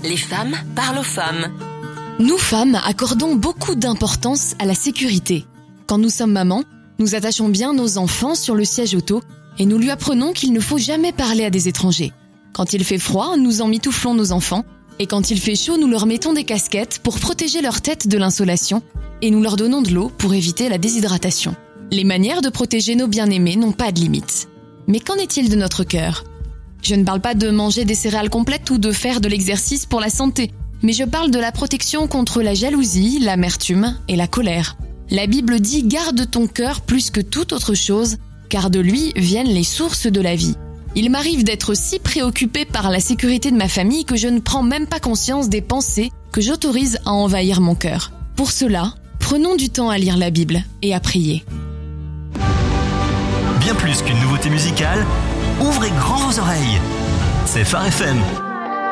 Les femmes parlent aux femmes. Nous femmes accordons beaucoup d'importance à la sécurité. Quand nous sommes mamans, nous attachons bien nos enfants sur le siège auto et nous lui apprenons qu'il ne faut jamais parler à des étrangers. Quand il fait froid, nous emmitouflons nos enfants et quand il fait chaud, nous leur mettons des casquettes pour protéger leur tête de l'insolation et nous leur donnons de l'eau pour éviter la déshydratation. Les manières de protéger nos bien-aimés n'ont pas de limite. Mais qu'en est-il de notre cœur ? Je ne parle pas de manger des céréales complètes ou de faire de l'exercice pour la santé, mais je parle de la protection contre la jalousie, l'amertume et la colère. La Bible dit « Garde ton cœur plus que toute autre chose, car de lui viennent les sources de la vie ». Il m'arrive d'être si préoccupée par la sécurité de ma famille que je ne prends même pas conscience des pensées que j'autorise à envahir mon cœur. Pour cela, prenons du temps à lire la Bible et à prier. Bien plus qu'une nouveauté musicale, ouvrez grand vos oreilles. C'est Phare FM.